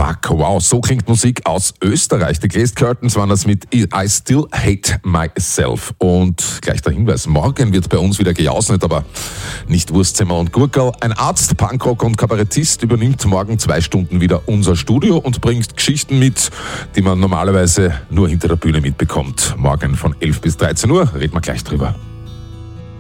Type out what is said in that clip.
Fuck, wow, so klingt Musik aus Österreich. Die Glazed Curtains waren das mit I Still Hate Myself. Und gleich der Hinweis, morgen wird bei uns wieder gejausnet, aber nicht Wurstzimmer und Gurkerl. Ein Arzt, Punkrock und Kabarettist übernimmt morgen 2 Stunden wieder unser Studio und bringt Geschichten mit, die man normalerweise nur hinter der Bühne mitbekommt. Morgen von 11 bis 13 Uhr reden wir gleich drüber.